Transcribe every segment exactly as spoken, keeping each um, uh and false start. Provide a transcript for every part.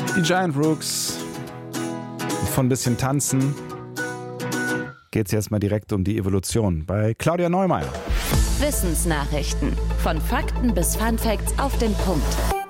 Die Giant Rooks. Von ein bisschen Tanzen geht es jetzt mal direkt um die Evolution bei Claudia Neumeier. Wissensnachrichten. Von Fakten bis Funfacts auf den Punkt.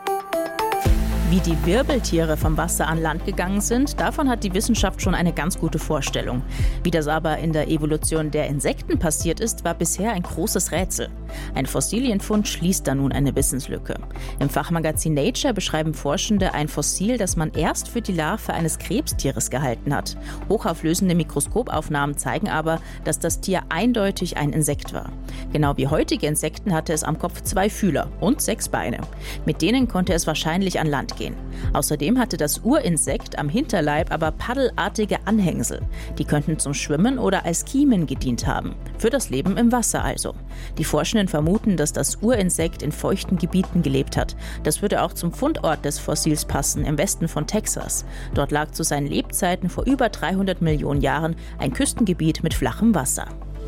Wie die Wirbeltiere vom Wasser an Land gegangen sind, davon hat die Wissenschaft schon eine ganz gute Vorstellung. Wie das aber in der Evolution der Insekten passiert ist, war bisher ein großes Rätsel. Ein Fossilienfund schließt da nun eine Wissenslücke. Im Fachmagazin Nature beschreiben Forschende ein Fossil, das man erst für die Larve eines Krebstieres gehalten hat. Hochauflösende Mikroskopaufnahmen zeigen aber, dass das Tier eindeutig ein Insekt war. Genau wie heutige Insekten hatte es am Kopf zwei Fühler und sechs Beine. Mit denen konnte es wahrscheinlich an Land gehen. Außerdem hatte das Urinsekt am Hinterleib aber paddelartige Anhängsel. Die könnten zum Schwimmen oder als Kiemen gedient haben. Für das Leben im Wasser also. Die Forschenden vermuten, dass das Urinsekt in feuchten Gebieten gelebt hat. Das würde auch zum Fundort des Fossils passen, im Westen von Texas. Dort lag zu seinen Lebzeiten vor über dreihundert Millionen Jahren ein Küstengebiet mit flachem Wasser.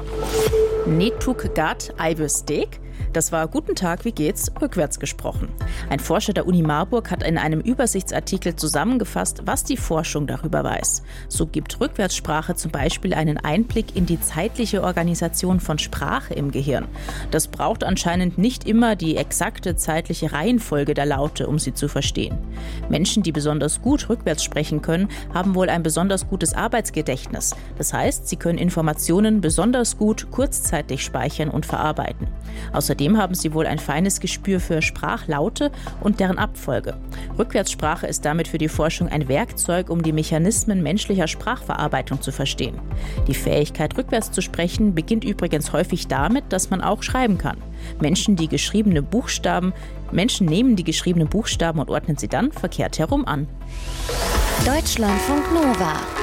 Netuk Gat Eiwestek. Das war Guten Tag, wie geht's? Rückwärts gesprochen. Ein Forscher der Uni Marburg hat in einem Übersichtsartikel zusammengefasst, was die Forschung darüber weiß. So gibt Rückwärtssprache zum Beispiel einen Einblick in die zeitliche Organisation von Sprache im Gehirn. Das braucht anscheinend nicht immer die exakte zeitliche Reihenfolge der Laute, um sie zu verstehen. Menschen, die besonders gut rückwärts sprechen können, haben wohl ein besonders gutes Arbeitsgedächtnis. Das heißt, sie können Informationen besonders gut kurzzeitig speichern und verarbeiten. Außerdem haben sie wohl ein feines Gespür für Sprachlaute und deren Abfolge. Rückwärtssprache ist damit für die Forschung ein Werkzeug, um die Mechanismen menschlicher Sprachverarbeitung zu verstehen. Die Fähigkeit, rückwärts zu sprechen, beginnt übrigens häufig damit, dass man auch schreiben kann. Menschen, die geschriebene Buchstaben, Menschen nehmen die geschriebenen Buchstaben und ordnen sie dann verkehrt herum an. Deutschlandfunk Nova.